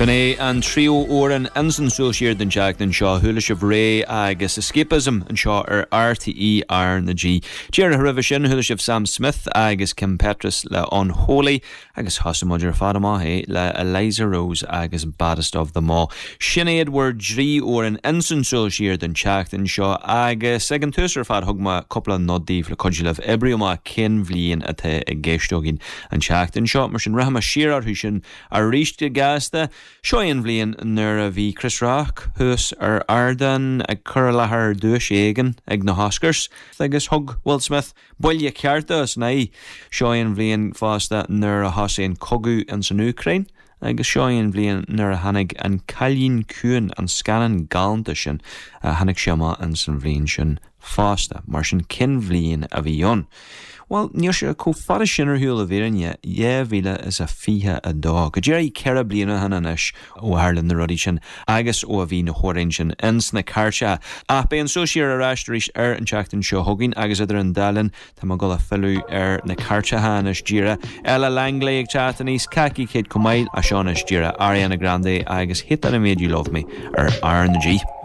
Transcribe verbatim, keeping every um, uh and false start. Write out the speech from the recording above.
Gonna an trio or an ensign associated in Jack and Shaw, Hoolish of Ray, Agus Escapism, and Shaw er R T E R and the G. Jerry Revision, Hoolish of Sam Smith, Agus Kim Petrus, La Unholy, Agus Hossamudger Fadamahe, La Eliza Rose, Agus Baddest of them all. Shinny Edward G or an ensign associated in Jack and Shaw, Agus Second Tusser Fad Hugma, couple of Noddi, Flacodula Ebrioma, Ken Vlian at a Geshtogin, and Jack and Shaw, Mershon Rahma Shearer, Hushin, are reached the Gasta. Shoyan Vlian nura vi Chris Rock, Hus ar Ardan, ag Curlahar Dush Egan, ag na Hoskers, Thegus Hug Will Smith, Boilya Kjartas, Nai, Shoyan Vlian Fasta nura Hossein Kogu and San Ukraine, agus Shoyan Vlian nura Hanig and Kalyin Kuhn and Scannon Galntishin, Hanig Shama and San Vlian Fasta, Martian Kin Vlian Avion. Well, Nyosha ko fara shinner hula virin ye vila is a fiha a dog. Jerry Kera blina hananish o Harlan the Rudishan, Agus o Avina Horinjan, Ensna Karsha, Ape and Soshir Arasterish er and Chackton Shohogin, Agus other and Dallin, Tamagola Felu er na Karcha Hanish Jira, Ella Langley Chatanis, Kaki Kid Kumail, Ashonish Jira, Ariana Grande, Agus Hit That I Made You Love Me, er Iron the G.